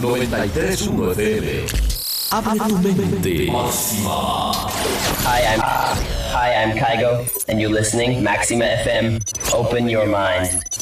93.1 FM. Abre tu mente. Máxima. Hi, I'm Kygo, and you're listening Maxima FM. Open your mind.